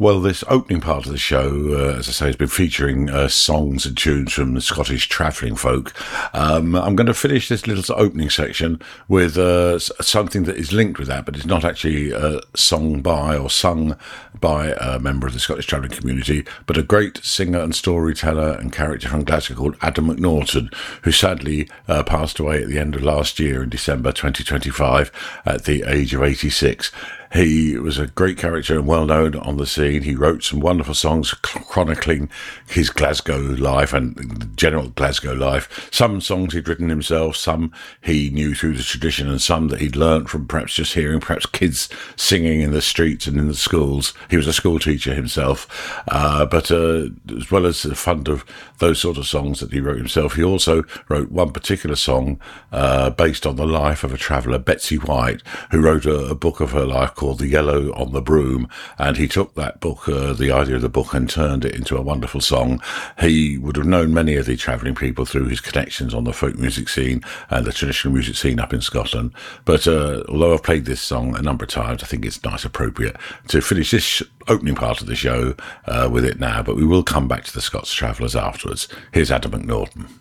Well, this opening part of the show, as I say, has been featuring songs and tunes from the Scottish travelling folk. I'm going to finish this little opening section with something that is linked with that, but it's not actually sung by or sung by a member of the Scottish travelling community, but a great singer and storyteller and character from Glasgow called Adam McNaughton, who sadly passed away at the end of last year in December 2025 at the age of 86. He was a great character and well known on the scene. He wrote some wonderful songs chronicling his Glasgow life and general Glasgow life. Some songs he'd written himself, some he knew through the tradition, and some that he'd learnt from perhaps just hearing perhaps kids singing in the streets and in the schools. He was a school teacher himself, but as well as the fund of those sort of songs that he wrote himself, he also wrote one particular song based on the life of a traveller, Betsy White, who wrote a book of her life called The Yellow on the Broom, and he took that book, the idea of the book, and turned it into a wonderful song. He would have known many of the travelling people through his connections on the folk music scene and the traditional music scene up in Scotland. But although I've played this song a number of times, I think it's nice appropriate to finish this opening part of the show with it now, but we will come back to the Scots Travellers afterwards. Here's Adam McNaughton.